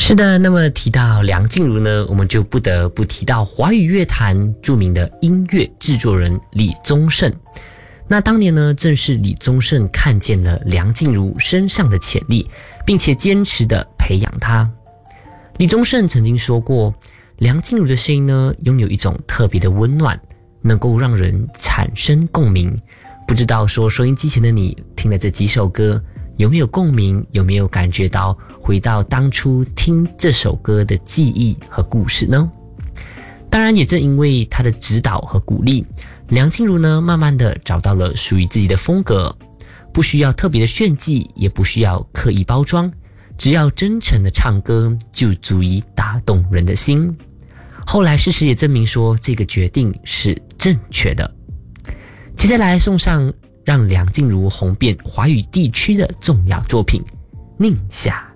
是的，那么提到梁静茹呢，我们就不得不提到华语乐坛著名的音乐制作人李宗盛。那当年呢，正是李宗盛看见了梁静茹身上的潜力，并且坚持的培养她。李宗盛曾经说过，梁静茹的声音呢，拥有一种特别的温暖，能够让人产生共鸣。不知道说收音机前的你听了这几首歌，有没有共鸣？有没有感觉到回到当初听这首歌的记忆和故事呢？当然，也正因为他的指导和鼓励，梁静茹呢，慢慢的找到了属于自己的风格，不需要特别的炫技，也不需要刻意包装，只要真诚的唱歌，就足以打动人的心。后来事实也证明说，这个决定是正确的。接下来送上让梁静茹红遍华语地区的重要作品《宁夏》。